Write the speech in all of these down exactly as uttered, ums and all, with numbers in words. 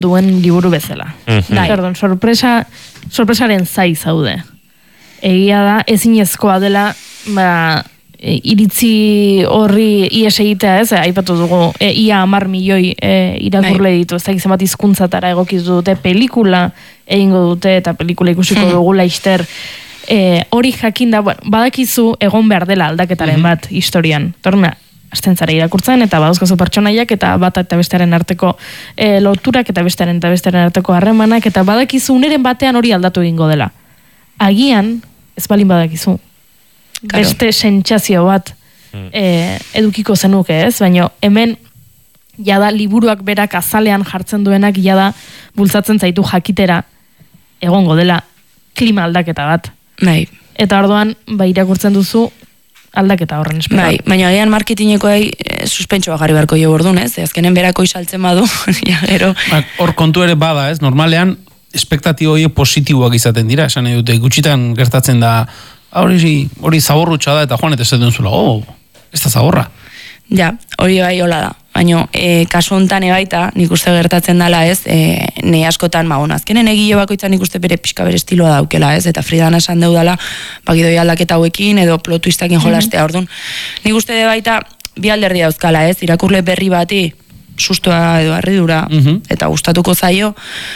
duen liburu bezala. Mm-hmm. Perdon, sorpresa, sorpresaren zai zaude. Egia da, ezinezkoa dela, ba, e, iritzi horri ies egitea, ez, aipatu dugu, e, ia hamar milioi e, irakurle ditu, ez da gizan bat hizkuntzatara egokizu dute, pelikula egingo dute, eta pelikula ikusiko Hmm. dugu laister, e, hori jakinda, bueno, badakizu egon behar dela aldaketaren Mm-hmm. bat historian, torna, azten zara irakurtzen, eta badauzkazu pertsonaiak, eta bat eta bestearen arteko e, loturak, eta bestearen eta bestearen arteko harremanak, eta badakizu uneren batean hori aldatu egingo dela. Agian, ez balin badakizu, Claro. beste sentsazio bat e, edukiko zenuke, ez? Baina hemen jada liburuak berak azalean jartzen duenak jada bultzatzen zaitu jakitera egongo dela klima aldaketa bat. Bai. Eta orduan, ba, irakurtzen duzu aldaketa horren espero. Bai, baina agian marketingekoai e, suspentsoa jarri beharko jo ordun, ez? Azkenen berako saltzen badu, ja gero. Ba, hor kontu ere bada, ez? Normalean, espektatio horiek positiboak izaten dira, esan nahi dute, gutxitan gertatzen da, hori hori zaborrutxa da, eta joan eta ez duen zula, oh, ez da zaborra. Ja, hori bai hola da. Baina, e, kasu hontan ebaita, nik uste gertatzen dela, ez, e, nei askotan, ma, bueno, azkenen egile bakoitzan nik uste bere pixka bere estiloa daukela, ez, eta Fridan esan deudala, bagidoi aldaketa hauekin, edo plot twistakin jolastea, orduan. Nik uste baita, bi alderdi dauzkala, ez, irakurle berri bati, sustoa edo harridura, eta gustatuko zaio,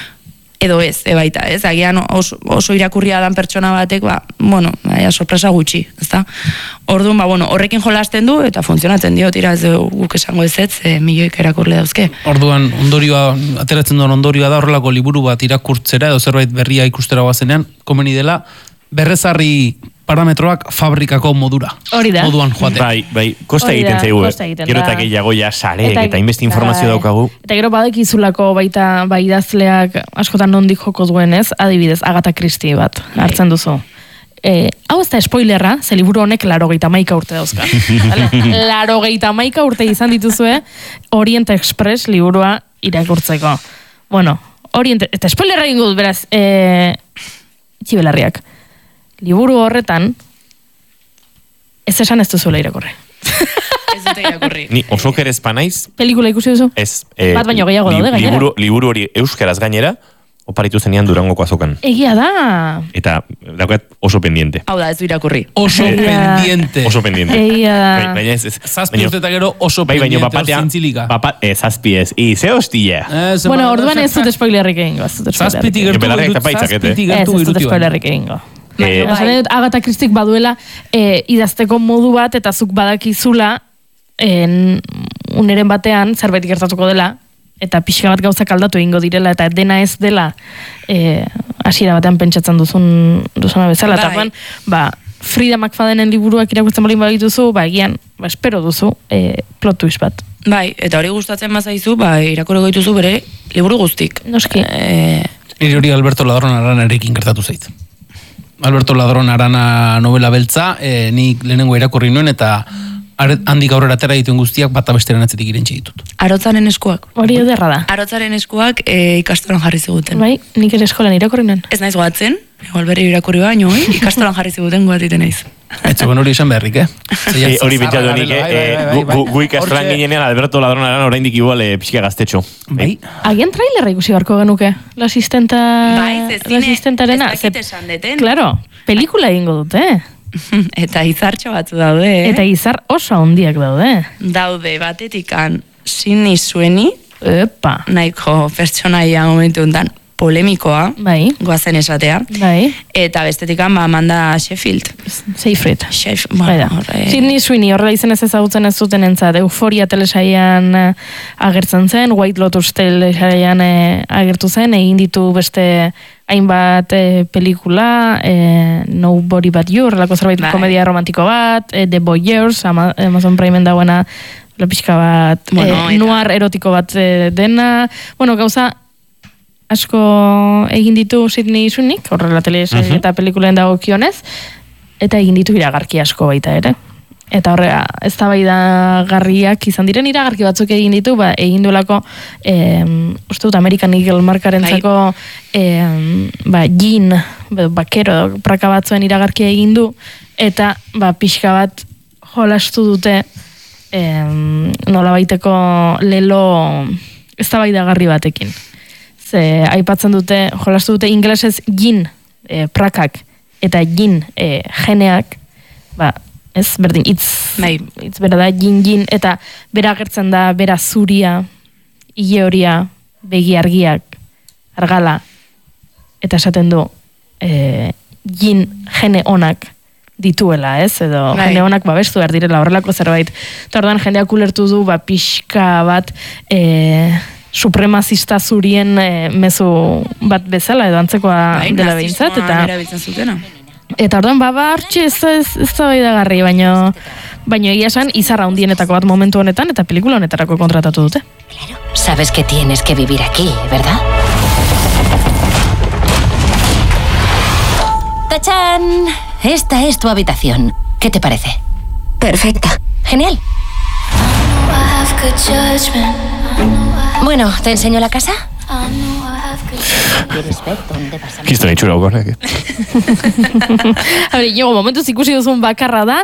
edo ez, ebaita, ez, agian oso, oso irakurria dan pertsona batek, ba, bueno, baina sorpresa gutxi, ezta? Orduan, ba, bueno, horrekin jolasten du, eta funtzionatzen dio, tira, ez guk esango ez ez, e, milioik erakurle dauzke. Orduan, ondorioa, ateratzen duen ondorioa da, horrelako liburu bat irakurtzera, edo zerbait berria ikustera bazenean, komeni dela, berrezarri parametroak fabrikako modura. Hori da. Moduan joate. Bai, bai, kosta Hori da, egiten zaigu, kosta egiten gero da. eta gehiago ja sareek Eta- eta inbeste informazio bai. daukagu. Eta gero badekizulako baita bai idazleak askotan nondik joko duenez, adibidez, Agatha Christie bat hartzen duzu. E, hau ez da spoilerra, ze liburu honek larogeita hamaika urte dauzka. larogeita hamaika urte izan dituzue Orient Express liburua irakurtzeko. Bueno, Orient, eta spoilerra egingo dut, beraz, e, txibelarriak. Liburu horretan, ez esan ez duzuela irakurri. Ez dute irakurri. Ni oso kerez panaiz, Pelikula ikusi duzu? ez... eh, Bat baino gehiago li- daude, gainera. Liburu, liburu hori euskaraz gainera, oparitu zenean Durangoko azokan. Egia da. Eta daukat oso pendiente. Hau da, ez du irakurri. Oso Eh, pendiente. Oso pendiente. Egia da. Bai, baina ez... ez Zazpi baina- urte eta gero oso Bai, baina pendiente, papatea... hor zintzilika. Papa, eh, zazpi ez. I, ze hostia. Eh, ze Bueno, bada- orduan ez dut spoilerrik egingo. Ez dut spoilerrik Zazpitik egingo. gertu Belarriak gertu, eta paitzak, eh? zazpitik Ez, gertu ez dut gertu. spoilerrik egingo. Eh, Esan dut, Agatha Christik baduela e, idazteko modu bat eta zuk badakizula en, uneren batean zerbait gertatuko dela eta pixka bat gauzak aldatu egingo direla eta dena ez dela e, hasiera batean pentsatzen duzun duzuna bezala. Eta Bai. orduan, ba, Frida McFadenen liburuak irakurtzen balin badituzu, ba, egian, ba, espero duzu e, plot twist bat. Bai, eta hori gustatzen bazaizu, ba, irakurriko dituzu bere liburu guztik. Noski. E, Nire hori Alberto Ladron Aranarekin gertatu zait. Alberto Ladron Arana novela beltza, e, nik lehenengo irakurri nuen, eta are- handik aurrera atera dituen guztiak bata besteren atzetik irentxe ditut. Arotzaren eskuak. Hori ederra da. Arotzaren eskuak e, ikastolan jarri ziguten. Bai, nik ere eskolan irakurri nuen. Ez naiz goatzen, igual berri irakurri baino, eh? Ikastolan jarri ziguten goatiten naiz. Ez zegoen hori esan beharrik, eh? Eh, hori pentsatu nik, Bai, bai, eh, bai, gu- bai, gu- bai. gu ikastolan Hortxe- ginenean Alberto Ladronaran oraindik igual eh, pixka gaztetxo. Bai. Agian trailerra ikusi beharko genuke. La asistenta... Bai, ze la zine, asistentarena. ez dakit esan deten. Claro, pelikula egingo dute. Eta izartxo batzu daude, eh? Eta izar oso handiak daude. Daude batetikan Sidney Sweeney, Epa. nahiko pertsonaia momentu honetan polemikoa, Bai, goazen esatea, bai. eta bestetikan ba Amanda Sheffield. Seyfried. Shef, Bai da. bueno, horre... Sidney Sweeney, horrela izenez ezagutzen ez zuten entzat, Euforia telesaian eh, agertzen zen, White Lotus telesaian eh, agertu zen, egin ditu beste hainbat eh, pelikula, eh, Nobody But You, horrelako zerbait Bai. komedia romantiko bat, eh, The Voyeurs, Ama- Amazon Primen dagoena, la pixka bat, Bueno, eh, eta- noir erotiko bat eh, dena, bueno, gauza, asko egin ditu Sidney Sweeney, horrela telesail eta pelikulen dagokionez, eta egin ditu iragarki asko baita ere. Eta horrela, ez da bai da garriak izan diren iragarki batzuk egin ditu, ba, egin duelako, em, uste dut American Eagle markarentzako em, ba, jean, ba, bakero, praka batzuen iragarkia egin du, eta ba, pixka bat jolastu dute em, nola baiteko lelo ez da bai da garri batekin. Ze aipatzen dute, jolastu dute ingelesez gin e, prakak eta gin e, geneak, ba, ez, berdin, itz, bai. itz bera da, gin, gin, eta bera agertzen da, bera zuria, ile horia, begi argiak, argala, eta esaten du, e, gin gene onak dituela, ez, edo bai. Gene onak babestu behar direla horrelako zerbait. Eta ordan jendeak ulertu du, ba, pixka bat, e, supremazista zurien e, mezu bat bezala, edo antzekoa Bai, dela behintzat, eta... erabiltzen zutena. Eta orduan, ba, ba, hartxe ez, ez, ez da baidagarri, baino, baino egia esan, izarra hundienetako bat momentu honetan, eta pelikula honetarako kontratatu dute. Claro. Sabes que tienes que vivir aquí, ¿verdad? ¡Tachán! Esta es tu habitación. ¿Qué te parece? Perfecta. Genial. Bueno, ¿te enseño la casa? Kiston itxura okornek. A ber, Inigo, momentuz ikusi duzun bakarra da,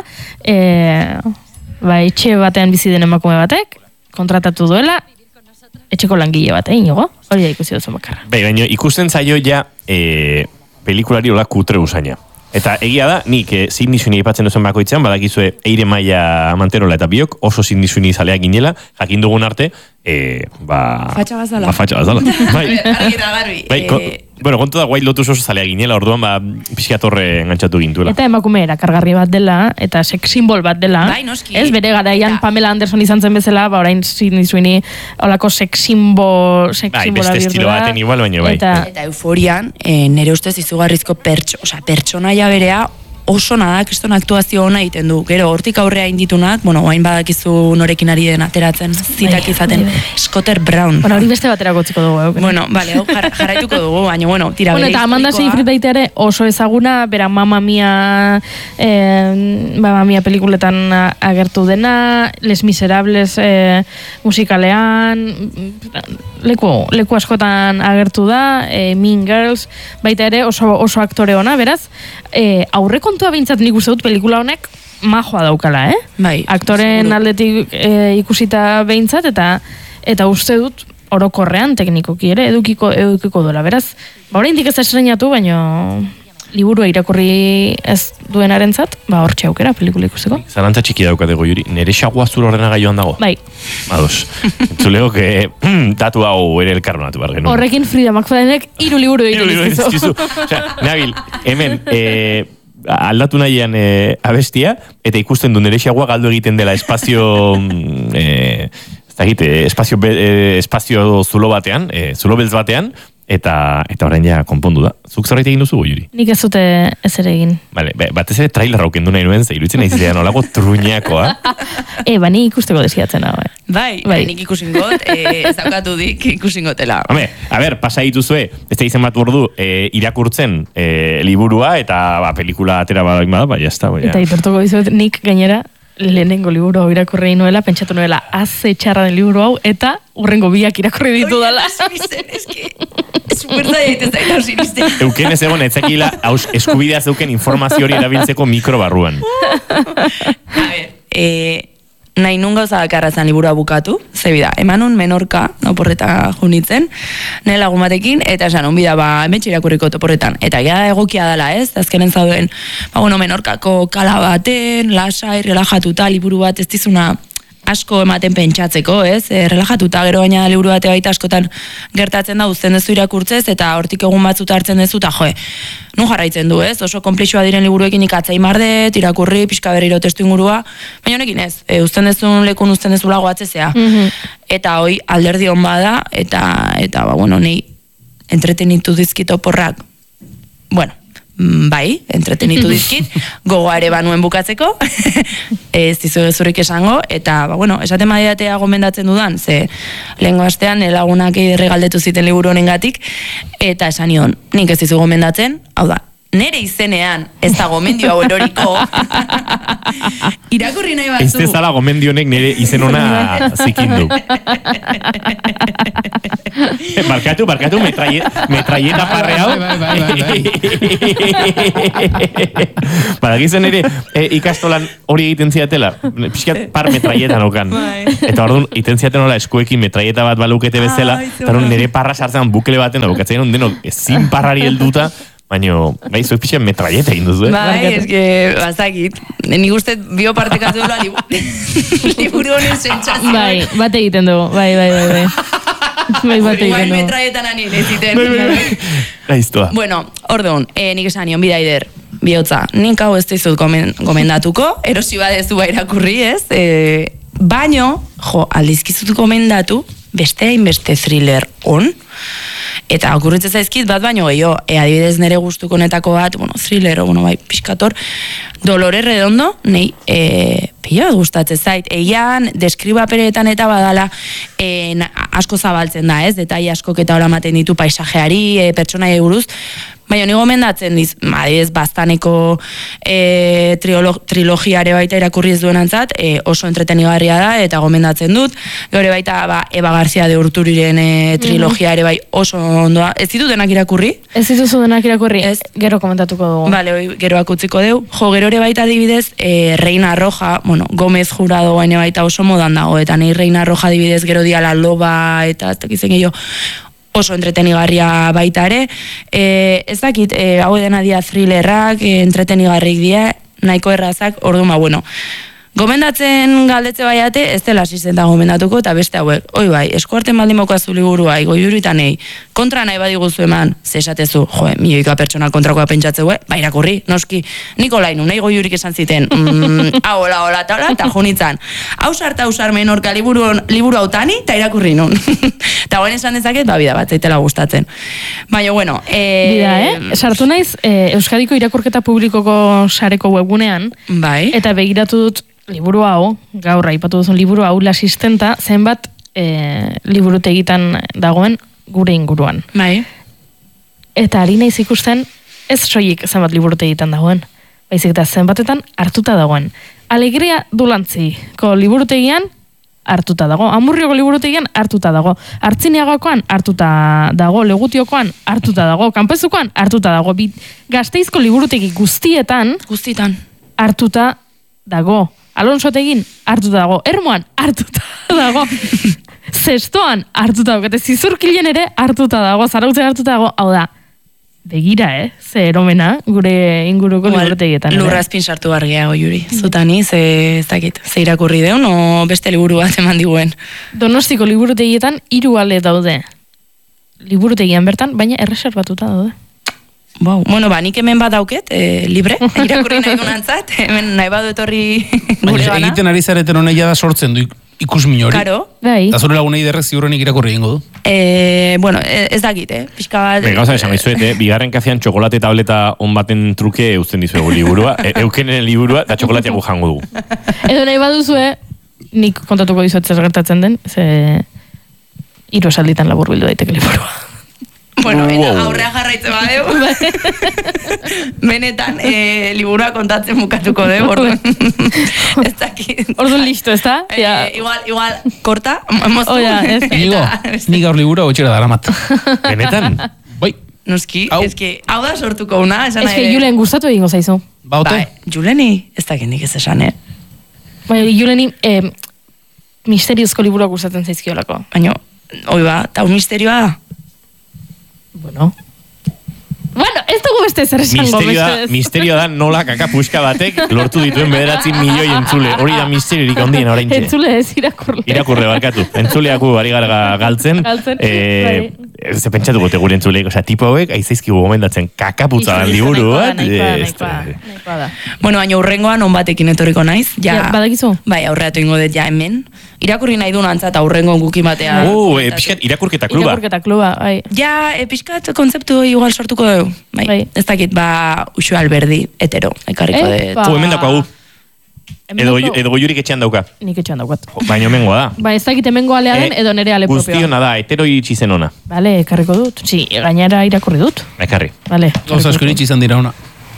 e, ba, etxe batean bizi den emakume batek, kontratatu duela, etxeko langile bat, eh, Inigo? Hori da ikusi duzun bakarra. Bai, baina ikusten zaio ja e, pelikulari hola kutre usaina. Eta egia da, nik e, Sidney Sweeney aipatzen duzen bakoitzean, badakizue Eire Maia Manterola eta biok oso Sidney Sweeney zaleak ginela, jakin dugun arte, e, ba... Fatxa bazala. Ba, fatxa bazala. Bai, Argi eta garbi. bai, ko, Eh, bueno, kontu da, White Lotus oso zaleak ginela, orduan ba, pixkatorre engantzatu gintuela. Eta emakume erakargarri bat dela, eta sex simbol bat dela. Bai, noski. Ez, bere garaian Eta- Pamela Anderson izan zen bezala, ba, orain Sidney Sweeney olako sex simbol, sex Bai, simbola beste bihurtu estilo da. baten igual, baina bai. Eta, Eta euforian, e, nire ustez izugarrizko pertso, osea, pertsonaia berea oso nada, kriston aktuazio ona egiten du. Gero, hortik aurrea inditunak, bueno, oain badakizu norekin ari den ateratzen, zitak Bai, izaten, bai, bai. Scooter Brown. bueno, hori beste batera gotziko dugu, eh? Bueno, vale, hau jar, jarraituko dugu, baina, bueno, tira Bueno, bere eta Amanda historikoa. Seyfried baita ere oso ezaguna, bera Mamma Mia, eh, Mamma Mia pelikuletan a- agertu dena, Les Miserables eh, musikalean, leku, leku askotan agertu da, eh, Mean Girls, baita ere oso, oso aktore ona, beraz, eh, aurrekontua behintzat nik uste dut pelikula honek majoa daukala, eh? Bai, Aktoren seguru. aldetik eh, ikusita behintzat, eta eta uste dut orokorrean teknikoki ere edukiko edukiko duela. Beraz, ba oraindik ez da estrenatu, baino liburua irakurri ez duenarentzat, ba hortxe aukera pelikula ikusteko. Zalantza txiki daukatego juri, nere xagua zure ordenagailuan dago? Bai, Ados. Zulego, que datu hau ere elkarronatu behar genuen. horrekin Frida McFaddenek hiru liburu Hiru egiten liburu dizkizu. dizkizu. Osea, Nabil, hemen, eh, aldatu nahian eh, abestia, eta ikusten du nere xagua galdu egiten dela espazio... mm, eh, ez dakit, eh, espazio, be- eh, espazio zulo batean, eh, zulo beltz batean, eta eta orain ja konpondu da. Zuk zerbait egin duzu, Juri? Nik ez dute ez ere egin. Vale, be- batez ere trailerra aukendu nahi nuen, ze iruditzen nahi zilean olako truñakoa. E, ba ni ikusteko desiatzen hau, eh. Bai, Bai. bai. nik ikusingot, e, ez daukatu dik ikusingotela. Hombre, a ber, pasa dituzue, ez da izen bat ordu e, irakurtzen e, liburua, eta ba, pelikula atera bada, bada, ba, jazta, ba, ja. Eta itortuko dizuet nik gainera lehenengo liburu hau irakurri nuela, pentsatu nuela aze txarra den liburu hau, eta urrengo biak irakurri ditu dala. eske, superza egiten zaita sinisten. Euken ez egon, etzakila haus, eskubidea zeuken informazio hori erabiltzeko mikro barruan. A ver, eh, nahi nun gauza bakarra zan liburua bukatu, zebida, eman un menorka, oporreta junitzen, nire lagun batekin, eta esan, onbida, ba, emetxe irakurriko toporretan. Eta ja egokia dela, ez, azkenen zauden, ba, bueno, menorkako kala baten, lasai, relajatuta, liburu bat ez dizuna asko ematen pentsatzeko, ez? E, relajatuta, gero baina liburu bate baita askotan gertatzen da, uzten dezu irakurtzez, eta hortik egun batzut hartzen dezu, eta joe, nun jarraitzen du, ez? Oso konplexua diren liburuekin ikatzei mardet, irakurri, pixka berriro testu ingurua, baina honekin ez, e, uzten dezun lekun uzten dezu lago atzezea. Eta hoi alderdi hon bada, eta, eta ba, bueno, nei entretenitu dizkit oporrak, bueno, bai, entretenitu dizkit, gogoa ere banuen bukatzeko, ez dizu zurik esango, eta, ba, bueno, esaten badiatea gomendatzen dudan, ze lehengo astean lagunak eiderre galdetu ziten liburu honengatik, eta esan nion, nik ez dizu gomendatzen, hau da, nere izenean, ez da gomendio hau eroriko, irakurri nahi batzu. Ez dezala gomendionek nire izen ona zikindu. Barkatu, barkatu, metraieta parre hau. Badakizen ere, ikastolan hori egiten ziatela, pixkat par metraieta nokan. Eta orduan, egiten ziaten nola eskuekin metraieta bat balukete bezala, eta orduan nire parra sartzen bukele baten, bukatzen denok ezin parrari helduta, baina, bai, zuek pixen metraieta egin duzu, eh? Bai, ez que, bazakit, nik uste biopartekatu dela liburu honen sentsazioa. Bai, bat egiten dugu, bai, bai, bai, bai. Bai, bat egiten Igual dugu. metraietan anien ez ziten. Gaiztoa. Bueno, orduan, eh, nik esan nion, bidaider, bihotza, nik hau ez dizut gomen, gomendatuko, erosi badezu ba irakurri, ez? E, baino, jo, aldizkizut gomendatu, beste hainbeste thriller on, eta okurritzen zaizkit bat baino gehiago, e, adibidez nere gustuko honetako bat, bueno, thriller, bueno, bai, pixkator, Dolores Redondo, nei, e, pila bat gustatzen zait, eian, deskribaperetan eta badala, e, na, asko zabaltzen da, ez, detai askok eta hola maten ditu paisajeari, e, pertsonai buruz, baina ni gomendatzen diz, adibidez, Baztaneko e, trilogiare baita irakurri ez duenantzat, e, oso entretenigarria da, eta gomendatzen dut, gure baita, ba, Eba García de Urturiren e, trilogia ere bai oso ondoa. Ez ditu denak irakurri? Ez dituzu denak irakurri, ez, gero komentatuko dugu. Bale, oi, geroak utziko deu. Jo, gero ere baita adibidez, e, Reina Roja, bueno, Gomez Jurado baina baita oso modan dago, eta nahi Reina Roja adibidez gero diala Loba, eta ez dakizen gehiago, oso entretenigarria baita ere. E, ez dakit, e, hau dena dia thrillerrak, e, entretenigarrik die, nahiko errazak, orduan, ba, bueno, gomendatzen galdetze baiate, ez dela asisten da gomendatuko, eta beste hauek, oi bai, eskuarten baldin mokazu liburua, goiuritan nahi, kontra nahi badiguzu eman, ze esatezu, joe, milioika pertsona kontrakoa pentsatzeu, ba, irakurri, noski, Nikolainu, nahi goiurik esan ziten, mm, hau, hola, hola, eta hola, eta junitzan, hau sarta, hau sarmen orka liburu, liburu hautani, eta irakurri nun. Eta guen esan dezaket, ba, bida bat, zaitela gustatzen. Baina, bueno, e... Bida, eh? Sartu naiz, e, Euskadiko irakurketa publikoko sareko webgunean, bai. Eta begiratu dut liburu hau, gaur aipatu duzun liburu hau, La Asistenta, zenbat e, liburutegitan dagoen gure inguruan. Bai. Eta ari naiz ikusten, ez soilik zenbat liburutegitan dagoen, baizik eta zenbatetan hartuta dagoen. Alegria Dulantziko liburutegian hartuta dago, Amurrioko liburutegian hartuta dago, Artziniagakoan hartuta dago, Legutiokoan hartuta dago, Kanpezukoan hartuta dago, Bit, Gasteizko liburutegi guztietan guztietan hartuta dago. Alonsotegin hartuta dago, Ermoan hartuta dago, Zestoan hartuta dago, eta Zizurkilen ere hartuta dago, Zarautzen hartuta dago, hau da, begira, eh? Ze eromena gure inguruko liburutegietan. Lurrazpin sartu argiago, Juri. Zutani, ze, ez dakit, ze irakurri deun, o beste liburu bat eman diguen. Donostiko liburutegietan hiru ale daude. Liburutegian bertan, baina erreserbatuta daude. Wow. Bueno, ba, nik hemen bat dauket, e, libre, irakurri nahi dunantzat, hemen nahi badu etorri gure gana. Egiten ari zareten honea da sortzen du ikusmin hori. Karo. Bai. Eta zure lagunei derrek ziurrenik irakurri egingo du. E, bueno, ez dakit, eh? Pixka bat... Be, gauza esan baizuet, eh? Bigarren kazean txokolate tableta on baten truke eusten dizuegu liburua, e, eukenen liburua, eta txokolatea gu jango dugu. Edo nahi baduzue, nik kontatuko dizuet zer gertatzen den, ze hiru esalditan labur bildu daiteke liburua. Bueno, wow. Aurrea jarraitze badeu. Benetan, e, liburua kontatzen bukatuko deu, orduan. Ez dakit. Orduan listo, ez da? E, igual, igual, korta, moztu. Oia, ez. Nigo, ni gaur libura otxera daramat. Benetan? Bai. Noski, Hau. ez que, hau da sortuko una, esan Ez que Julen gustatu egingo zaizu. Baute? Bai, Juleni, ez dakit nik ez esan, eh? Bai, Juleni eh, misteriozko liburua gustatzen zaizkiolako. Baina, oi ba, eta un misterioa da. Bueno. Bueno, ez dugu beste zer esango. Misterioa, mesedez. misterioa da nola kakapuska batek lortu dituen bederatzi milioi entzule. Hori da misteriorik ondien oraintxe. Entzule ez, irakurle. Irakurre barkatu. Entzuleaku ari gara galtzen. Galtzen, Eh, ze pentsatuko te gure entzuleik. Osea, tipo hauek aizaizkigu gomendatzen kakaputza dan liburu bat. Nahikoa, Ez, nahikoa, nahikoa da. Bueno, baina urrengoan on batekin etorriko naiz. Ja, Ja, badakizu? Bai, aurreatu ingo dut ja hemen. Irakurri nahi duen antzat aurrengo guki batea. Oh, eh, pixkat irakurketa kluba. Irakurketa kluba, bai. Ja, e, pixkat kontzeptu igual sortuko dugu. Bai. Bai. Ez dakit, ba, Uxu Alberdi, hetero, ekarriko Eh, dut. ba. Oh, hemen dako hau. Hemen Edo, daukagu. edo goiurik etxean dauka. Nik etxean daukat. Baina mengoa da. Ba, ez dakit hemengo alea den, Eh, edo nere ale propioa. Guztiona da, hetero iritsi zen ona. Bale, ekarriko dut. Si, gainera irakurri dut. Ekarri. Bale. Gauza asko iritsi izan dira ona.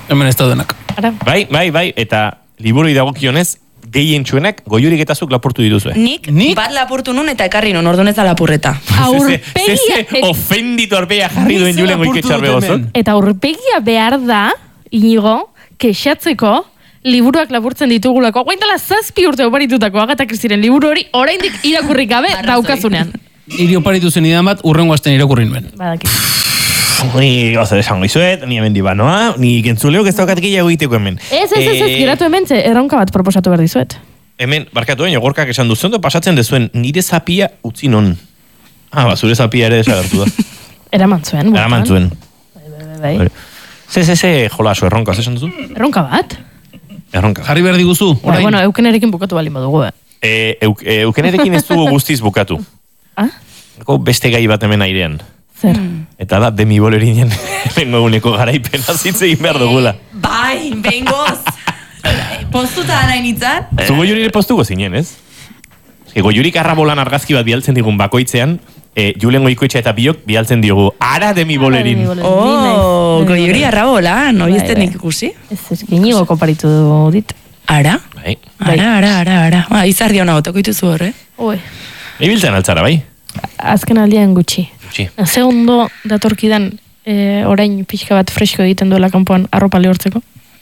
Hemen ez daudenak. Ara. Bai, bai, bai, eta liburu dagokionez gehientsuenak goiurik eta zuk lapurtu dituzue. Nik, Nik? bat lapurtu nun eta ekarri nun, orduan ez da lapurreta. Aurpegia, Zeze ofenditu arpegia jarri duen Nik Julen lapurtu Goiketxar dut begozon. hemen. eta aurpegia behar da, Inigo, kexatzeko, liburuak lapurtzen ditugulako. Guaintala zazpi urte oparitutako Agatha Christieren liburu hori oraindik irakurrik gabe Arrazoi. daukazunean. Niri oparitu zen idan bat, urrengo asten irakurri nuen. Badakit. Ni gozo esango izuet, ni hemen dibanoa, ni gentzuleok ez daukat gehiago egiteko hemen. Ez, ez, ez, ez, Eh, geratu hemen, ze erronka bat proposatu behar dizuet. Hemen, barkatu baino, gorkak esan duzu, ondo pasatzen dezuen nire zapia utzi non. Ah, ba, zure zapia ere desagertu da. Eraman zuen. bueltan. Eraman zuen. Bai, bai. Ze, ze, ze, jolaso, erronka, ze esan duzu? Erronka bat? Erronka. Jarri behar diguzu, Ba, orain. bueno, eukenerekin bukatu bali modugu, eh. E, euk, e, eukenerekin ez dugu guztiz bukatu. Ah? Eko beste gai bat hemen airean. Zer? Eta da, demi bolerinen lehenko eguneko garaipena zitze egin behar dugula. Bai, behingoz. Postuta nahi nintzen. Zu goiurire postuko zinen, ez? E, goiurik arrabolan argazki bat bialtzen digun bakoitzean, e, Julen Goikoetxea eta biok bialtzen diogu, ara demi bolerin. Oh, goiuri arrabolan, hori ez Bai, denik bai. ikusi. Ez, ez, ginigo koparitu dit. Ara? Bai. Ara, ara, ara, ara. Ba, izardi hona botako dituzu horre. Oi, Ibiltzen altzara, bai? azken aldian gutxi. Gutxi. Ze ondo datorkidan e, orain pixka bat fresko egiten duela kanpoan arropa lehortzeko.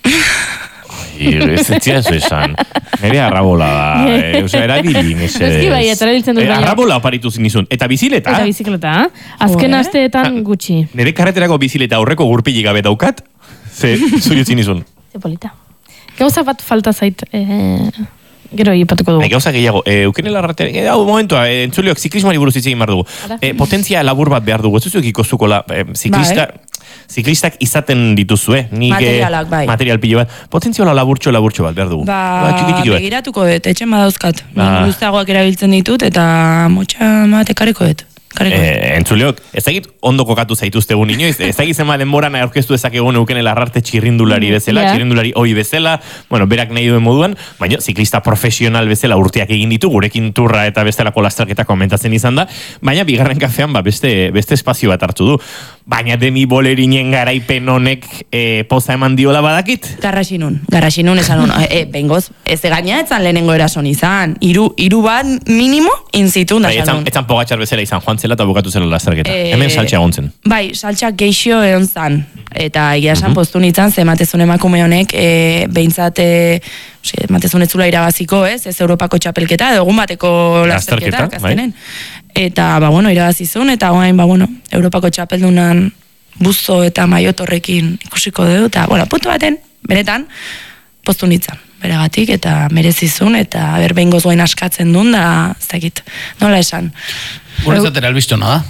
Ez ez ziazu esan. Nere arrabola da. E, Osa, erabili, mesedez. Eski bai, eta erabiltzen dut E, baina. Arrabola oparitu zinizun. Eta bizileta? Eta bizikleta, azken Joe. asteetan gutxi. Nere karreterako bizileta aurreko gurpili gabe daukat? Ze, zuri zinizun. Ze polita. Gauza bat falta zait, e, gero ipatuko Bai, dugu. gauza gehiago, e, eukenela arratere, e, hau momentua, e, entzuleok, ziklismoari buruz hitz egin behar dugu. Ara. E, potentzia labur bat behar dugu, ez duzu ikozuko la, e, ziklista, ziklistak izaten dituzue, nik Materialak, bai. material pilo bat, potentzioa laburtxo, laburtxo bat behar dugu. Ba, txiki, txiki bat. begiratuko dut, etxen badauzkat. Ba. Ba. Luzagoak erabiltzen ditut eta motxa bat ekarriko dut. Ekarriko dut. E, entzuleok, ez dakit ondo kokatu zaituztegun inoiz, ez dakit zema denboran aurkeztu ezakegun eukenela arrarte txirrindulari bezala, Ja. txirrindulari hoi bezala, bueno, berak nahi duen moduan, baina ziklista profesional bezala urteak egin ditu, gurekin turra eta bestelako lasterketa komentatzen izan da, baina bigarren kafean ba, beste, beste espazio bat hartu du. Baina demi bolerinen garaipen honek e, poza eman diola badakit? Garrasinun, garrasinun esan hon, e, e, bengoz, ez gaina etzan lehenengo erason izan, iru, iru bat minimo inzitun da Bai, esan etzan, hon. etzan pogatxar bezala izan joan zela eta bukatu zela lasterketa. Eh, Hemen saltxe egon zen. Bai, saltxak geixio egon zan. Eta egia esan postu nintzen, ze ematezun emakume honek, e, behintzat, e, ose, ematezun ez zula irabaziko, ez? Ez Europako txapelketa, edo egun bateko Lasterketa, lasterketa, azkenen. Eta, ba, bueno, irabazizun, eta guain, ba, bueno, Europako txapeldunan buzo eta maiotorrekin ikusiko dugu, eta, bueno, puntu baten, benetan, postu nintzen, beregatik, eta merezizun, eta ber behin gozoen askatzen duen, da, ez dakit, nola esan. Guretzatera albiztona da.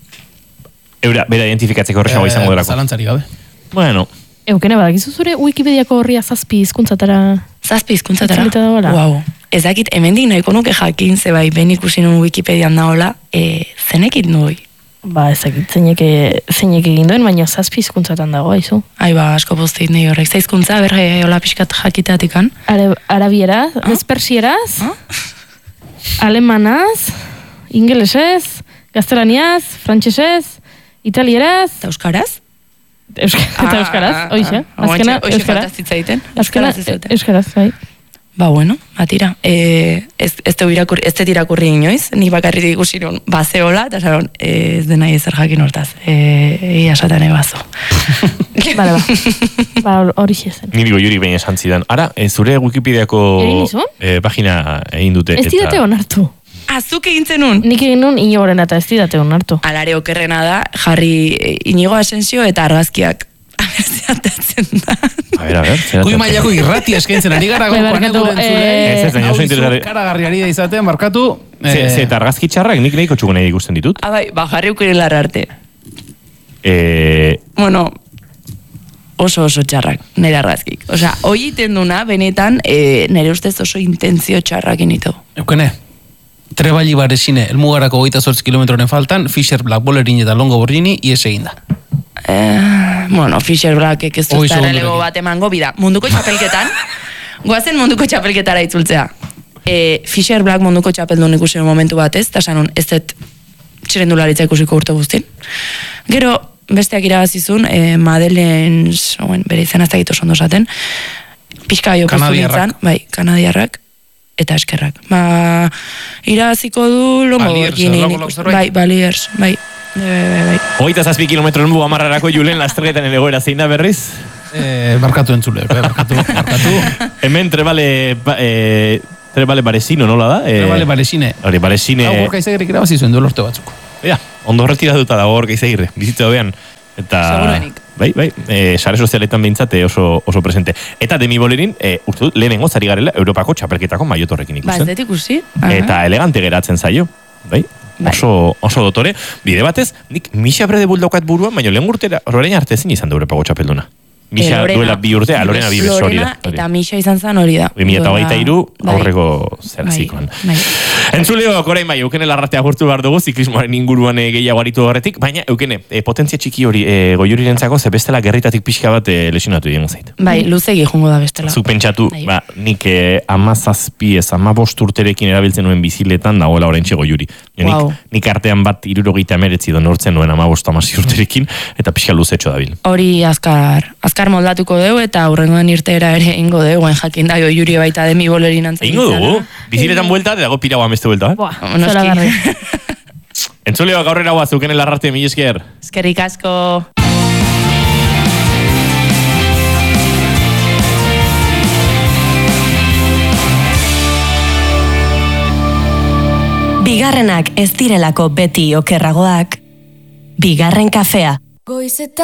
Eura, bera identifikatzeko horrexago izango delako. Zalantzari gabe. Bueno, Eukene badakizu zure Wikipediako horria zazpi hizkuntzatara. Zazpi hizkuntzatara. Itzulita dagoela. Wow. Ez dakit, hemendik nahiko nuke jakin, ze bai, ben ikusi nun Wikipedian daola, e, zenekit nuoi. Ba, ezakit, zeinek, zeinek egin duen, baina zazpi hizkuntzatan dago, aizu. Ai ba, asko poztit nahi horrek. Zaizkuntza, berre, hola pixkat jakiteatikan. Are, arabieraz, despersieraz, alemanaz, ingelesez, gaztelaniaz, frantsesez, italieraz, Eta euskaraz? euska, eta euskaraz, oixe. Azkena, Oixe euskara. falta zitzaiten. Azkena, Euskaraz ez dute. euskaraz, bai. Ba, bueno, batira. E, ez, ez, teu irakurri, ez dut irakurri inoiz, ni bakarrik ikusi nun, bazeola, eta saron, e, ez dena ezer jakin hortaz. E, Egia esatan ebazo. Bale, ba. Ba, hori zen. niri goiurik behin esan zidan. Ara, e, zure Wikipediako Egin nizu? e, pagina egin dute. Ez didate onartu. Azuk egin zenun? Nik egin nun inogoren eta ez didate onartu. Alare okerrena da, jarri e, Inigo Asensio eta argazkiak abertzeatatzen da. A ver, a ver. zera Goi zen. mailako irrati eskaintzen ari gara Bai, gaurkoan barkatu, eguren zule. eh, Ez, ez, baina oso interesgarri. Karagarri ari da izaten, markatu. Ze, eh, ze, eta argazki txarrak nik nahiko txugun nahi ikusten ditut. Ah, bai, ba, jarri ukirelar arte. E, Bueno, oso oso txarrak, nire argazkik. Osea, hoi iten duna, benetan, e, nire ustez oso intentzio txarrak initu. Eukene, Trebali baresine, elmugarako hogeita zortzi kilometroren faltan, Fisher Black Bolerin eta Longo Borgini, ies egin da. Eh, bueno, Fisher Blackek ez Hogei duzta segundorekin. relego bat emango, bida, munduko txapelketan, goazen munduko txapelketara itzultzea. E, Fisher Black munduko txapeldun ikusi momentu batez, eta sanon, ez dut txirendularitza ikusiko urte guztin. Gero, besteak irabazizun, e, Madeleines, oen, bere izan ez da gitu ondo esaten, pixka jo Kanadiarrak. bai, kanadiarrak, eta eskerrak. Ba, irabaziko du longo Baliers, gorgini. horrelako zerbait? Bai, Baliers, bai. Bai, bai, bai. Hogeita zazpi kilometro nu amarrarako Julen lasterketan egoera zein da berriz? Eh, barkatu entzuleak, eh, barkatu, barkatu. Hemen trebale, ba, e, trebale baresino nola da? E, Trebale baresine. Hori, baresine... Hau gorka izagerrik irabazi zuen duelorte batzuk. Ja, ondo horretiratuta dago gorka izagirre, bizitza hobean. Eta... Seguruenik. Bai, bai, e, sare sozialetan behintzate oso, oso presente. Eta Demi Bolerin, e, uste dut, lehenengo zari garela Europako txapelketako maiotorrekin Ba, ez ikusten. dut ikusi. Aha. Eta elegante geratzen zaio, bai? Bai. Oso, oso dotore. Bide batez, nik Misha Brede buldaukat buruan, baina lehen urtera, orain arte ezin izan da Europako txapelduna. Misha Eh, Lorena. duela bi urte, Lorena bi beso hori da. Lorena eta Misha izan zen hori da. bi mila hogeita hiru Bai. aurreko zerazikoan. Bai, bai. Entzuleok, orain bai, eukene larratea agurtu behar dugu, ziklismoaren inguruan eh, gehiago aritu horretik, baina eukene, eh, potentzia txiki hori eh, goiurirentzako, ze bestela gerritatik pixka bat eh, lesionatu egin zait. Bai, luzegi jungo da bestela. Zuk pentsatu, Bai. ba, nik eh, amazazpi ez amabost urterekin erabiltzen nuen biziletan dagoela orain txego juri. Nik, Wow. nik artean bat irurogeita emeretzi do nortzen nuen amabost amazi urterekin, eta pixka luzetxo dabil. Hori azkar, azkar moldatuko dugu eta aurrengoan irteera ere ingo dugu, guen jakin da, juri baita Demi Bolerin antzen. Eingo dugu, biziletan buelta, eta dago piragoan beste buelta, eh? Buah, Noski. zora garri. Entzuleok aurrera guaz, eukene larrarte, mil esker. Eskerrik asko. Bigarrenak ez direlako beti okerragoak. Bigarren kafea. Goiz eta